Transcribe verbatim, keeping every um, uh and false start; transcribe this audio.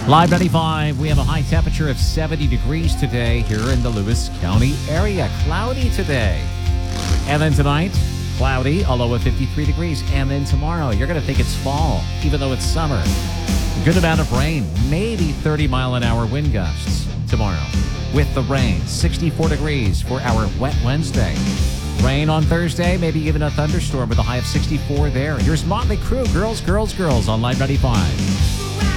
Live ninety-five, we have a high temperature of seventy degrees today here in the Lewis County area. Cloudy today. And then tonight, cloudy, a low of fifty-three degrees. And then tomorrow, you're going to think it's fall, even though it's summer. A good amount of rain, maybe thirty mile an hour wind gusts tomorrow. With the rain, sixty-four degrees for our wet Wednesday. Rain on Thursday, maybe even a thunderstorm with a high of sixty-four there. Here's Motley Crue, Girls, Girls, Girls on Live ninety-five.